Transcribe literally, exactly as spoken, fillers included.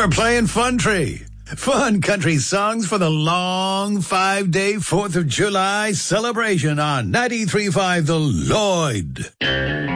We're playing Fun Tree. Fun country songs for the long five-day fourth of July celebration on ninety-three point five The Lloyd.